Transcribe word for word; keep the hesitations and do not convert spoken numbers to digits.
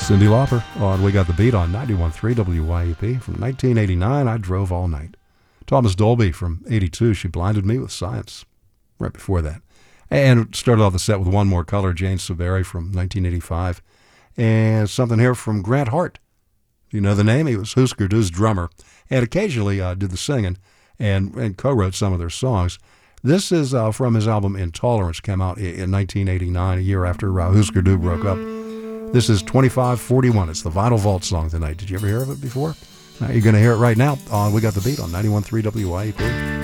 Cyndi Lauper on We Got the Beat on ninety-one point three W Y E P. From nineteen eighty-nine, I Drove All Night. Thomas Dolby from eighty-two, She Blinded Me with Science, right before that. And started off the set with One More Color, Jane Siberry from nineteen eighty-five. And something here from Grant Hart. You know the name? He was Husker Du's drummer and occasionally uh, did the singing and, and co-wrote some of their songs. This is uh, from his album Intolerance, came out in nineteen eighty-nine, a year after uh, Husker Du broke up. This is twenty-five forty-one. It's the Vinyl Vault song tonight. Did you ever hear of it before? Now you're going to hear it right now on We Got the Beat on ninety-one point three W Y E P.